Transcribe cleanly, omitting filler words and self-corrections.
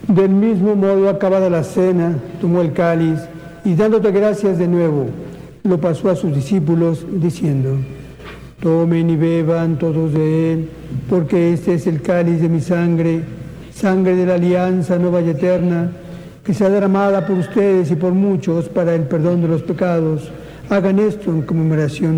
Del mismo modo, acabada la cena, tomó el cáliz y dándote gracias de nuevo, lo pasó a sus discípulos diciendo: tomen y beban todos de él, porque este es el cáliz de mi sangre, sangre de la alianza nueva y eterna, que será derramada por ustedes y por muchos para el perdón de los pecados. Hagan esto en conmemoración